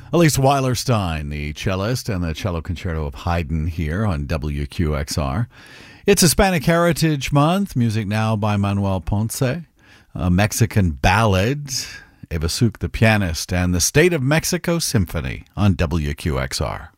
Elise Weilerstein, the cellist, and the cello concerto of Haydn here on WQXR. It's Hispanic Heritage Month. Music now by Manuel Ponce. A Mexican ballad, Eva Suk the pianist, and the State of Mexico Symphony on WQXR.